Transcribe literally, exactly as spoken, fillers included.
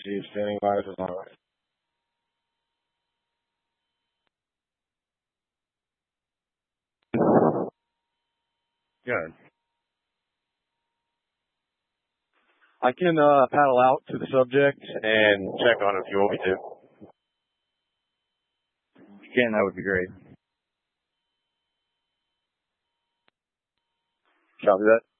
received. Standing by as always. Good. I can uh, paddle out to the subject and check on him if you want me to. If you can, that would be great. Copy that.